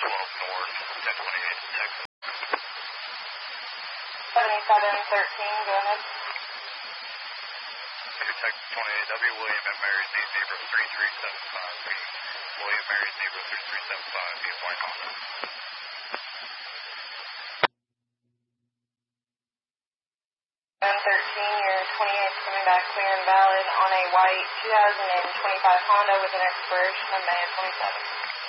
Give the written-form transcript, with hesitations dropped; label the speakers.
Speaker 1: North, 1028 Texas.
Speaker 2: 7713, go ahead.
Speaker 1: Texas 28W, William and Mary Z, Zebra 3375, being William Mary Zebra 3375, being White Honda.
Speaker 2: 713, your 28's coming back clear and valid on a white 2025 Honda with an expiration of May of 27.